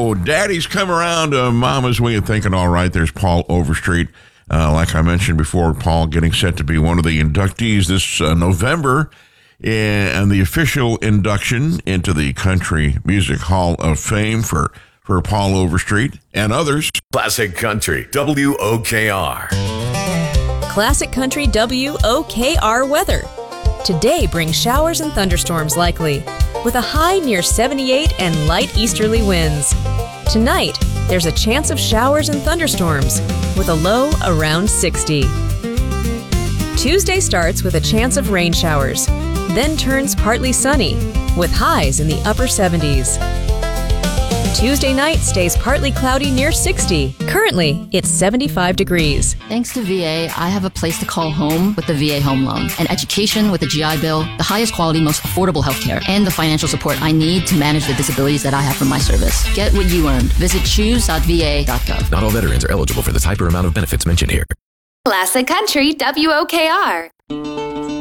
So Daddy's come around to Mama's way of thinking, all right, there's Paul Overstreet. Like I mentioned before, Paul getting set to be one of the inductees this November and the official induction into the Country Music Hall of Fame for Paul Overstreet and others. Classic Country, WOKR. Classic Country WOKR weather. Today brings showers and thunderstorms likely, with a high near 78 and light easterly winds. Tonight, there's a chance of showers and thunderstorms, with a low around 60. Tuesday starts with a chance of rain showers, then turns partly sunny, with highs in the upper 70s. Tuesday night stays partly cloudy near 60. Currently, it's 75 degrees. Thanks to VA, I have a place to call home with the VA Home Loan, an education with a GI Bill, the highest quality, most affordable healthcare, and the financial support I need to manage the disabilities that I have from my service. Get what you earned. Visit choose.va.gov. Not all veterans are eligible for the type or amount of benefits mentioned here. Classic Country WOKR.